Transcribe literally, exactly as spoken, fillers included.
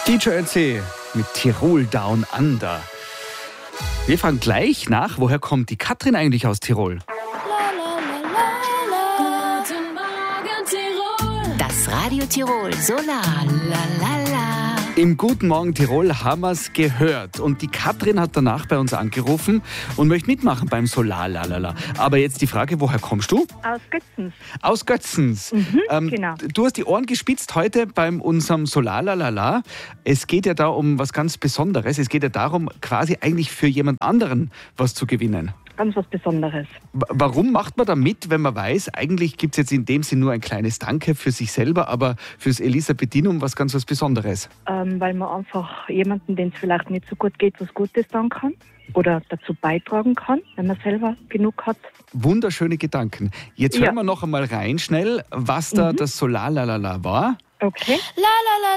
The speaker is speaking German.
D J Ötzi mit Tirol Down Under. Wir fragen gleich nach, woher kommt die Katrin eigentlich aus Tirol? Das Radio Tirol Solar. La, la, la. Im Guten Morgen Tirol haben wir es gehört. Und die Katrin hat danach bei uns angerufen und möchte mitmachen beim Solar. La, la, la. Aber jetzt die Frage, woher kommst du? Aus Götzens. Aus Götzens. Mhm, ähm, genau. Du hast die Ohren gespitzt heute bei unserem Solar. La, la, la. Es geht ja da um was ganz Besonderes. Es geht ja darum, quasi eigentlich für jemand anderen was zu gewinnen. Ganz was Besonderes. W- Warum macht man da mit, wenn man weiß, eigentlich gibt es jetzt in dem Sinn nur ein kleines Danke für sich selber, aber fürs Elisabethinum was ganz was Besonderes? Ähm, weil man einfach jemanden, dem es vielleicht nicht so gut geht, was Gutes sagen kann oder dazu beitragen kann, wenn man selber genug hat. Wunderschöne Gedanken. Jetzt Ja. hören wir noch einmal rein schnell, was da Mhm. das Solar La La La war. Okay. La, la, la,